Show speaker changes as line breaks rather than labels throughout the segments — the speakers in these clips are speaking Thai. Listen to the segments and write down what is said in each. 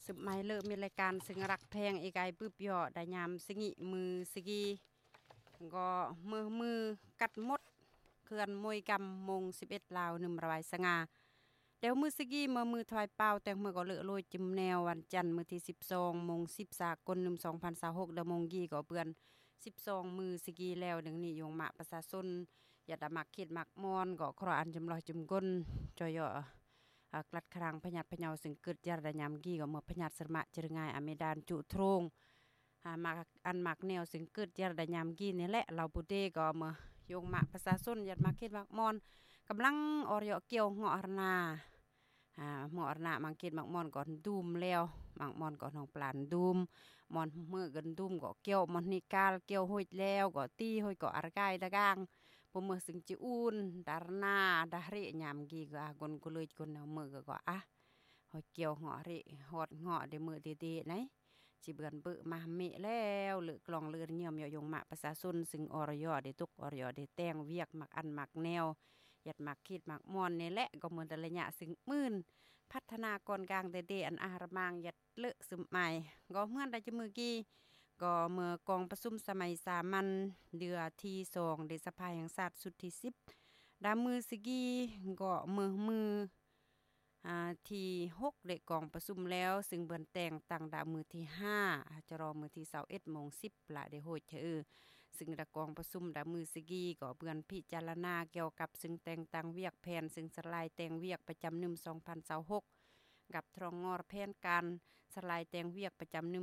สืบไม้เลิกมีรายการสึงรักแพงอีกายปึ๊บย่อได้ยามสิงิมือสิกีก็มือกัดมดเคลื่อนมวยกำมง11ลาว1ระบายสง่าเดี๋ยวมือสิกีมือถอยเป้าแต่มือก็เลอะโรยจิ้มแนววันจันทร์มื้อที่12มง10สากล2026เดมงกีก็เปื้อน12มือสิกีแล้วดังนี้ยงมาประชาชนอย่าดมักคิดมักมอนก็ขออันจำลอยจุมก้นจอยกลัดครังพญาตพะเยาซึ่งเกิดยารยามกี้ก็เมื่อพญาตสมะจรง่ายอเมดานจุโทรงมาอันมักแนวซึ่งเกิดยารยามกี้นี่แหละเราปุเตก็เมื่อยงมาประชาชนยัดมาคิดมักมอนกำลังอรยเกี่ยวเงาะนาหมอนามังเกตมักมอนก่อนดูมแล้วมักมอนก่อนของปลานดูมมอนเมื่อกันดูมก็เกี่ยวมอนนิกาลเกี่ยวห้อยแล้วก็ตีห้อยก็อารกายตะกางบ่เมื่อสึงจิอูนดารนาดาเรยามกี้ก็กนก็เลยคนเอามือก็ห้อยเกี่ยวเหาะเรฮอดเหาะได้มือดีๆไหนสิเบือนเบอมาเมแล้วหรือกลองเลือเยี่ยมยงมาประชาชนซึ่งอรยได้ตุกอรยได้แต้งเวียกมักอันมักแนวยัดมักคิดมักมอนนี่แหละก็เหมือนแต่ระยะซึ่งมื่นพัฒนากรกลางเดอันอาหารมางยัดเลอะซึมใหม่ก็เหมือนได้จมือกี้ก็เมื่อกองประชุมสมัยสามัญเดือที่2ในสภาแห่งชาติสุดที่10ดามือสิกีก็มือที่6ได้กองประชุมแล้วซึ่งเบิ่นแต่งตั้งดามือที่5จะรอมือที่21:10ละได้โหดซึ่งดากองประชุมดามือสิกีก็เบิ่นพิจารณาเกี่ยวกับซึ่งแต่งตั้งเวียกแผนซึ่งสลายแต่งเวียกประจำ2026กับทรองงอแผนการสลายแต่งเวียกประจำ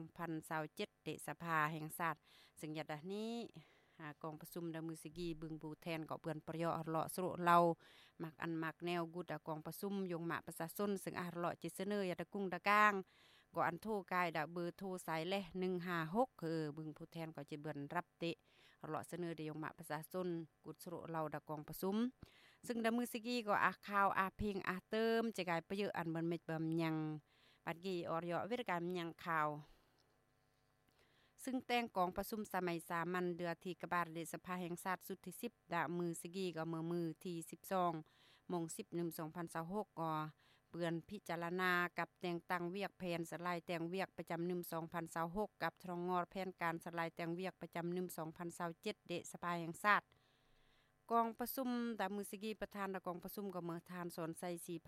2027เดสภาแห่งชาติซึ่งยัดนี้กองประชุมดามือสิกีบึงบูแทนก็เปื้อนประโยชน์เลาะสรุเรามักอันมักแนวกุดกองประชุมยงมาประชาชนซึ่งเลาะจิเสนอยาตะกุ้งตะกางก็อันโทรกายเบอร์โทรสายเล156บึงผู้แทนก็จะเบิ่นรับเตะเลาะเสนอได้ยงมาประชาชนกุดสรุเรากองประชุมซึ่งดามือสิกีก็ข่าวเพลงเติมจะกลายประโยชน์อันบ่แม่นยังปัดกี้อรยเวทการยังข่าวซึ่งแต่งกองประชุมสมัยสามัญเดือที่กบาลเดสภาแห่งชาติสุดที่10ดามือสิกีก็มือที่12 2026ก็เปื้อนพิจารณากับแต่งตั้งเวียกแผนสลายแต่งเวียกประจำ2026กับทรองงอแผนการสลายแต่งเวียกประจำ2027เดสภาแห่งชาติกองประชุมดามือสิกีประธานกองประชุมก็เมื่อทานสอนไซสี